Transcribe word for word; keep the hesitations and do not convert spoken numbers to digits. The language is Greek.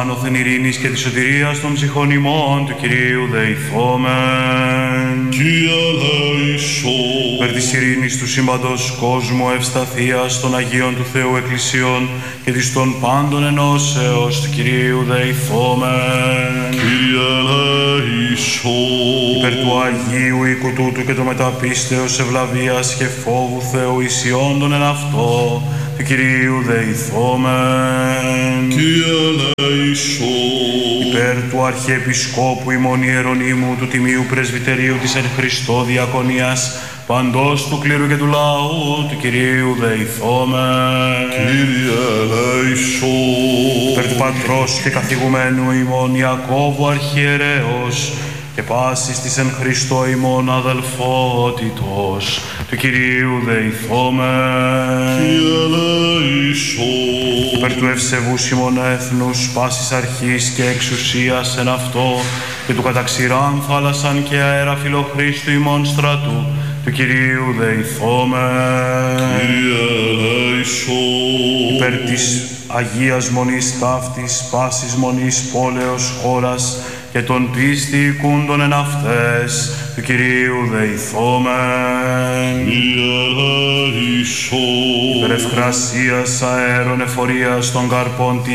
άνωθεν ειρήνης και της σωτηρίας των ψυχών ημών του Κυρίου δεηθόμεν. Κύριε ελέησον. Περ της ειρήνης του σύμπαντος κόσμου ευσταθίας των Αγίων του Θεού Εκκλησιών και της των πάντων ενώσεως του Κυρίου δεηθόμεν. Κύριε ελέησον. Υπέρ του Αγίου οίκου τούτου και το μεταπίστεως ευλαβίας και φόβου Θεού ισιόντων εν αυτό του Κυρίου δεηθόμεν. Κύριε ελέησον. Υπέρ του Αρχιεπισκόπου ημών Ιερονύμου του Τιμίου Πρεσβυτερίου της εν Χριστώ Διακονίας παντός του κλήρου και του λαού του Κυρίου δεηθόμεν. Κύριε ελέησον. Υπέρ του Πατρός και καθηγουμένου ημών Ιακώβου Αρχιερέως και πάσης της εν Χριστώ ημών αδελφότητος του Κυρίου δεηθόμεν. Κύριε ελέησον. Υπέρ του ευσεβούς ημών έθνους πάσης αρχής και εξουσίας εν αυτό και του καταξηράν θάλασσαν και αέρα φιλοχρήστου ημών στρατού του Κυρίου δεηθόμεν. Κύριε ελέησον. Υπέρ της Αγίας Μονής ταύτης πάσης μονής πόλεως χώρας και των πίστη οικούντων εν αυτές του Κυρίου δεηθόμεν. Κύριε ελέησον. Υπέρ ευγρασίας αέρων εφορίας των καρπών